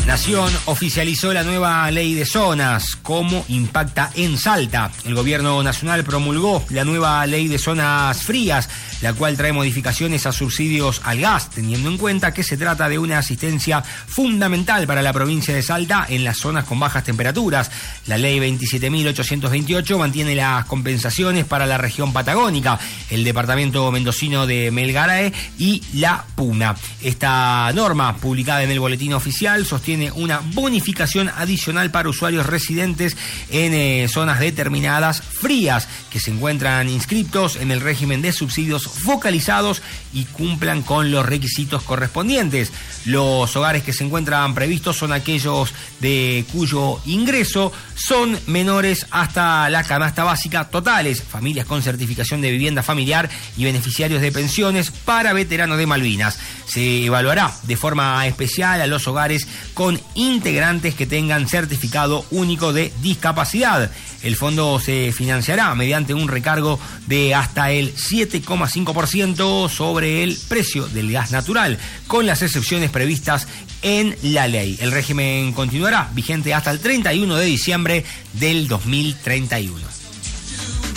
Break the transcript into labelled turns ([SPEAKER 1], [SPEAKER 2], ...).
[SPEAKER 1] Nación oficializó la nueva ley de zonas. ¿Cómo impacta en Salta? El gobierno nacional promulgó la nueva ley de zonas frías, la cual trae modificaciones a subsidios al gas, teniendo en cuenta que se trata de una asistencia fundamental para la provincia de Salta en las zonas con bajas temperaturas. La ley 27.828 mantiene las compensaciones para la región patagónica, el departamento mendocino de Melgarejo y La Puna. Esta norma, publicada en el Boletín Oficial, sostiene una bonificación adicional para usuarios residentes en zonas determinadas frías que se encuentran inscriptos en el régimen de subsidios focalizados y cumplan con los requisitos correspondientes. Los hogares que se encuentran previstos son aquellos de cuyo ingreso son menores hasta la canasta básica totales, familias con certificación de vivienda familiar y beneficiarios de pensiones para veteranos de Malvinas. Se evaluará de forma especial a los hogares con integrantes que tengan certificado único de discapacidad. El fondo se financiará mediante un recargo de hasta el 7,5% sobre el precio del gas natural, con las excepciones previstas en la ley. El régimen continuará vigente hasta el 31 de diciembre del 2031.